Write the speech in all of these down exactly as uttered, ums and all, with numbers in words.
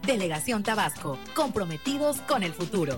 Delegación Tabasco, comprometidos con el futuro.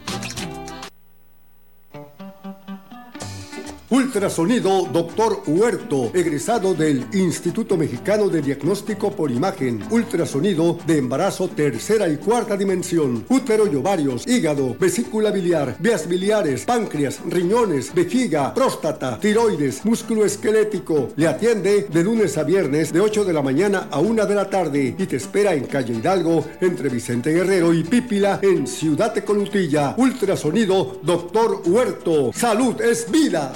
Ultrasonido Doctor Huerto, egresado del Instituto Mexicano de Diagnóstico por Imagen. Ultrasonido de embarazo tercera y cuarta dimensión. Útero y ovarios, hígado, vesícula biliar, vías biliares, páncreas, riñones, vejiga, próstata, tiroides, músculo esquelético. Le atiende de lunes a viernes de ocho de la mañana a una de la tarde y te espera en Calle Hidalgo entre Vicente Guerrero y Pípila en Ciudad Tecolutilla. Ultrasonido Doctor Huerto. Salud es vida.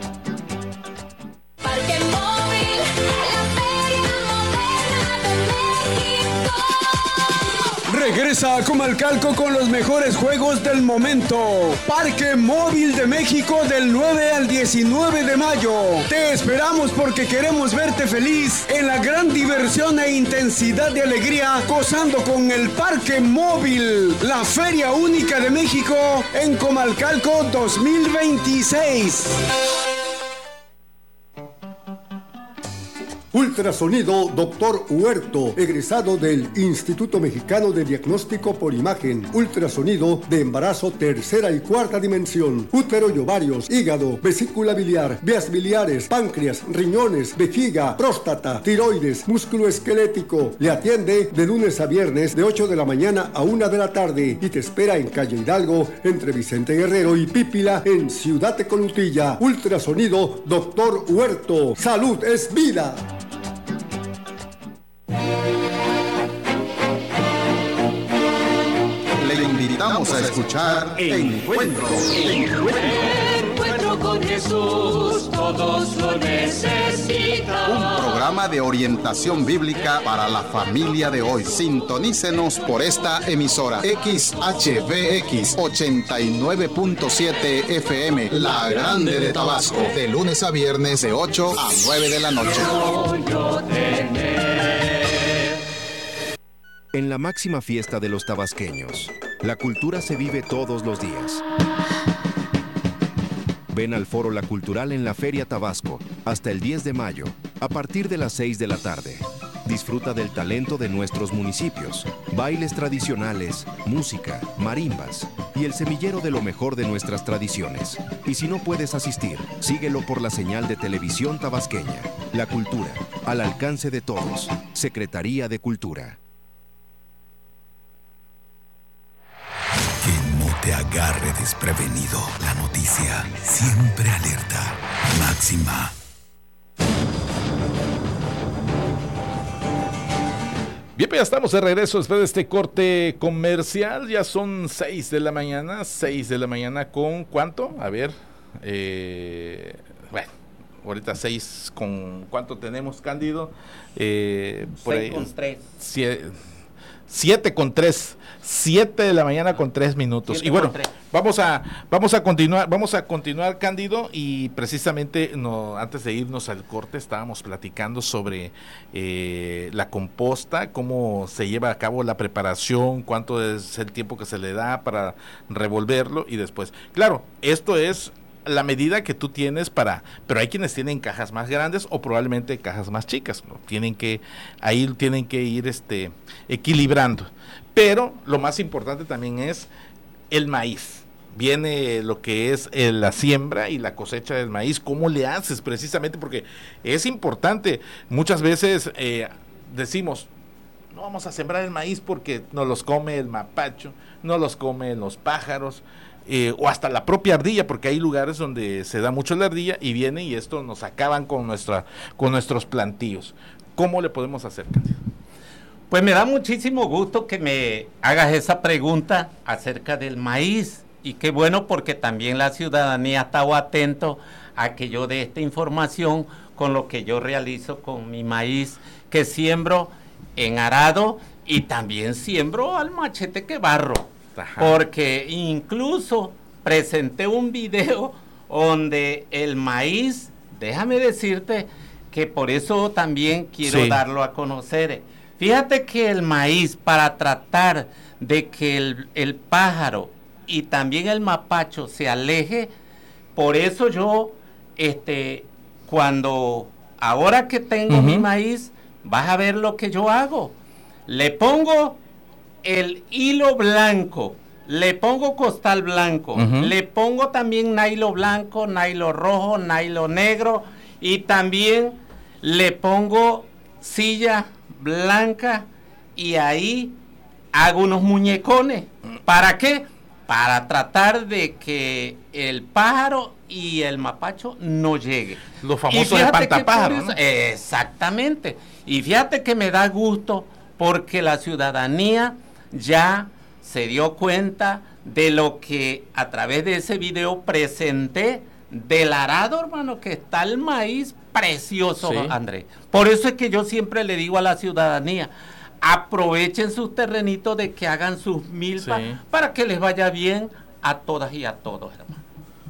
Parque Móvil, la feria moderna de México. Regresa a Comalcalco con los mejores juegos del momento. Parque Móvil de México del nueve al diecinueve de mayo. Te esperamos porque queremos verte feliz en la gran diversión e intensidad de alegría gozando con el Parque Móvil, la feria única de México en Comalcalco dos mil veintiséis. Ultrasonido Doctor Huerto, egresado del Instituto Mexicano de Diagnóstico por Imagen. Ultrasonido de embarazo tercera y cuarta dimensión. Útero y ovarios, hígado, vesícula biliar, vías biliares, páncreas, riñones, vejiga, próstata, tiroides, músculo esquelético. Le atiende de lunes a viernes de ocho de la mañana a una de la tarde y te espera en Calle Hidalgo entre Vicente Guerrero y Pípila en Ciudad Tecolutilla. Ultrasonido Doctor Huerto. Salud es vida. Le invitamos a escuchar Encuentro. Encuentro con Jesús, todos lo necesitan. Un programa de orientación bíblica para la familia de hoy. Sintonícenos por esta emisora X H V X ochenta y nueve punto siete F M, La Grande de Tabasco, de lunes a viernes de ocho a nueve de la noche. En la máxima fiesta de los tabasqueños, la cultura se vive todos los días. Ven al Foro La Cultural en la Feria Tabasco hasta el diez de mayo, a partir de las seis de la tarde. Disfruta del talento de nuestros municipios, bailes tradicionales, música, marimbas y el semillero de lo mejor de nuestras tradiciones. Y si no puedes asistir, síguelo por la señal de televisión tabasqueña. La cultura, al alcance de todos. Secretaría de Cultura. Que no te agarre desprevenido. La noticia siempre alerta. Máxima. Bien, pues ya estamos de regreso después de este corte comercial. Ya son seis de la mañana. seis de la mañana con ¿cuánto? A ver. Eh, bueno, ahorita seis con ¿cuánto tenemos, Cándido? Eh, por seis ahí, con tres. siete con tres. siete de la mañana con tres minutos. Y bueno, vamos a vamos a continuar, vamos a continuar, Cándido, y precisamente no, antes de irnos al corte estábamos platicando sobre eh, la composta, cómo se lleva a cabo la preparación, cuánto es el tiempo que se le da para revolverlo y después. Claro, esto es la medida que tú tienes para, pero hay quienes tienen cajas más grandes o probablemente cajas más chicas, ¿no? Tienen que, ahí tienen que ir este equilibrando. Pero lo más importante también es el maíz. Viene lo que es eh, la siembra y la cosecha del maíz. ¿Cómo le haces precisamente? Porque es importante. Muchas veces eh, decimos, no vamos a sembrar el maíz porque nos los come el mapacho, nos los comen los pájaros, eh, o hasta la propia ardilla, porque hay lugares donde se da mucho la ardilla y viene y esto nos acaban con, nuestra, con nuestros plantíos. ¿Cómo le podemos hacer, Cándido? Pues me da muchísimo gusto que me hagas esa pregunta acerca del maíz, y qué bueno porque también la ciudadanía ha estado atento a que yo dé esta información con lo que yo realizo con mi maíz, que siembro en arado y también siembro al machete que barro. Ajá. Porque incluso presenté un video donde el maíz, déjame decirte que por eso también quiero sí. darlo a conocer. Fíjate que el maíz, para tratar de que el, el pájaro y también el mapacho se aleje, por eso yo, este, cuando, ahora que tengo uh-huh. mi maíz, vas a ver lo que yo hago. Le pongo el hilo blanco, le pongo costal blanco, uh-huh. le pongo también nailo blanco, nailo rojo, nailo negro y también le pongo silla blanca y ahí hago unos muñecones. ¿Para qué? Para tratar de que el pájaro y el mapacho no lleguen. Los famosos espantapájaros, ¿no? Exactamente. Y fíjate que me da gusto porque la ciudadanía ya se dio cuenta de lo que a través de ese video presenté del arado, hermano, que está el maíz precioso, sí. Andrés. Por eso es que yo siempre le digo a la ciudadanía, aprovechen sus terrenitos de que hagan sus milpas sí. para que les vaya bien a todas y a todos, hermano.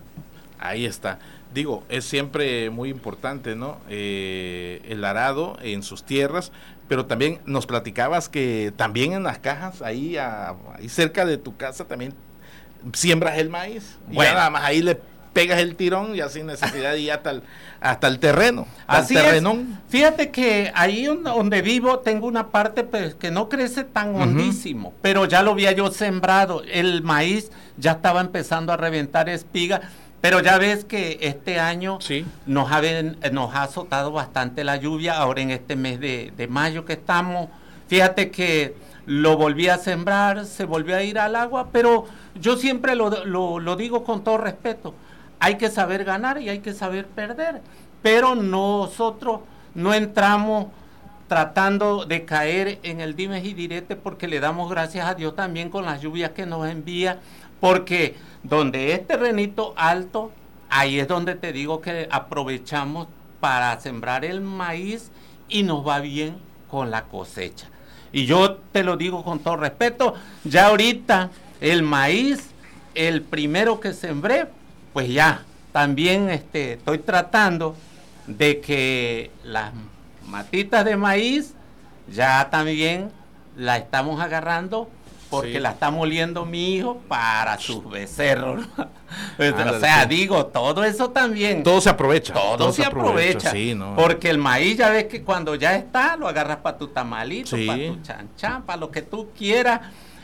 Ahí está. Digo, es siempre muy importante, ¿no? Eh, el arado en sus tierras, pero también nos platicabas que también en las cajas, ahí, a, ahí cerca de tu casa, también siembras el maíz. Bueno. Y ya nada más ahí le pegas el tirón ya sin necesidad de ir hasta el, hasta el terreno. Así es. Fíjate que ahí donde vivo tengo una parte pues, que no crece tan uh-huh. hondísimo, pero ya lo había yo sembrado. El maíz ya estaba empezando a reventar espigas. Pero ya ves que este año sí. nos, ha, nos ha azotado bastante la lluvia, ahora en este mes de, de mayo que estamos, fíjate que lo volví a sembrar, se volvió a ir al agua, pero yo siempre lo, lo, lo digo con todo respeto, hay que saber ganar y hay que saber perder, pero nosotros no entramos tratando de caer en el dimes y direte porque le damos gracias a Dios también con las lluvias que nos envía, porque donde es terrenito alto, ahí es donde te digo que aprovechamos para sembrar el maíz y nos va bien con la cosecha. Y yo te lo digo con todo respeto, ya ahorita el maíz, el primero que sembré, pues ya, también este, estoy tratando de que las matitas de maíz ya también la estamos agarrando porque sí. la está moliendo mi hijo para sus becerros. Ah, o sea, sí. digo, todo eso también. Todo se aprovecha. Todo, todo se, se aprovecha. aprovecha sí, no. Porque el maíz, ya ves que cuando ya está, lo agarras para tu tamalito, sí. para tu chanchán, para lo que tú quieras.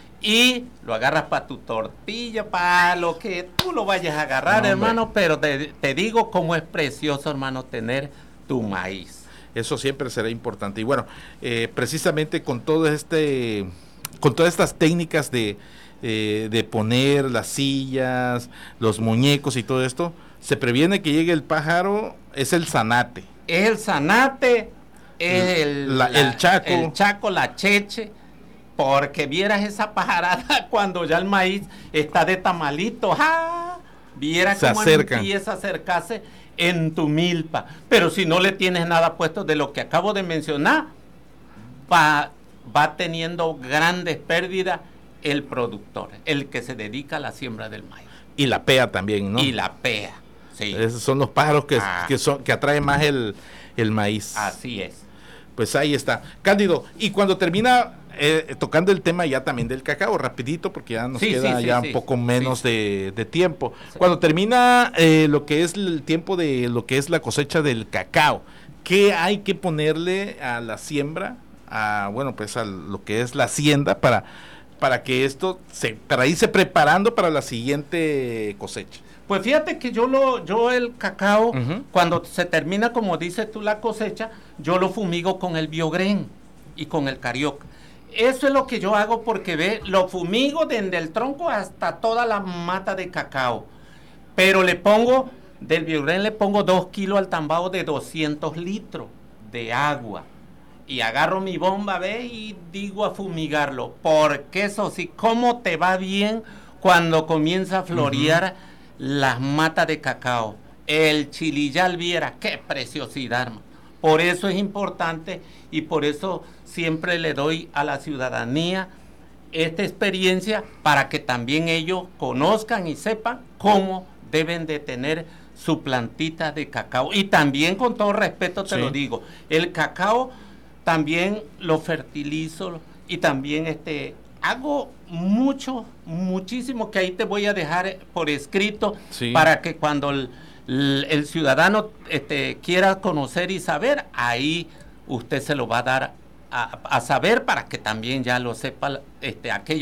Y lo agarras para tu tortilla, para lo que tú lo vayas a agarrar, no, hermano. Pero te, te digo cómo es precioso, hermano, tener tu maíz. Eso siempre será importante. Y bueno, eh, precisamente con todo este... con todas estas técnicas de, eh, de poner las sillas, los muñecos y todo esto, se previene que llegue el pájaro, es el zanate. Es el zanate, es el, la, la, el chaco. El chaco, la cheche, porque vieras esa pajarada cuando ya el maíz está de tamalito, ¡ja! Vieras cómo empieza a acercarse en tu milpa. Pero si no le tienes nada puesto de lo que acabo de mencionar, va... va teniendo grandes pérdidas el productor, el que se dedica a la siembra del maíz. Y la pea también, ¿no? Y la pea, sí. Esos son los pájaros que, ah. que, son, que atraen más el, el maíz. Así es. Pues ahí está. Cándido, y cuando termina eh, tocando el tema ya también del cacao, rapidito, porque ya nos sí, queda sí, ya sí, un poco sí, menos sí. De, de tiempo. Sí. Cuando termina eh, lo que es el tiempo de lo que es la cosecha del cacao, ¿qué hay que ponerle a la siembra? A, bueno, pues a lo que es la hacienda para, para que esto se, para irse preparando para la siguiente cosecha. Pues fíjate que yo lo, yo el cacao, uh-huh. cuando se termina, como dices tú, la cosecha, yo lo fumigo con el biogren y con el carioca. Eso es lo que yo hago porque ve, lo fumigo desde el tronco hasta toda la mata de cacao. Pero le pongo, del biogren le pongo dos kilos al tambao de doscientos litros de agua. Y agarro mi bomba, ve, y digo a fumigarlo, porque eso sí, cómo te va bien cuando comienza a florear uh-huh. las matas de cacao. El chilillal, viera, qué preciosidad, hermano. Por eso es importante y por eso siempre le doy a la ciudadanía esta experiencia para que también ellos conozcan y sepan cómo deben de tener su plantita de cacao. Y también, con todo respeto te sí. lo digo, el cacao también lo fertilizo y también este hago mucho, muchísimo, que ahí te voy a dejar por escrito sí. para que cuando el, el, el ciudadano este, quiera conocer y saber, ahí usted se lo va a dar a, a saber para que también ya lo sepa este, aquellos